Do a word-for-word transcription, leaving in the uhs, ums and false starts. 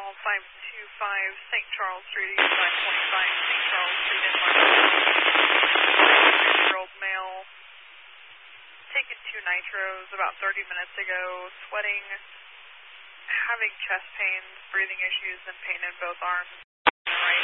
call five two five Saint Charles Street, five twenty-five Saint Charles Street in Marshall. thirty-year-old male, taken two nitros about thirty minutes ago, sweating, having chest pains, breathing issues, and pain in both arms.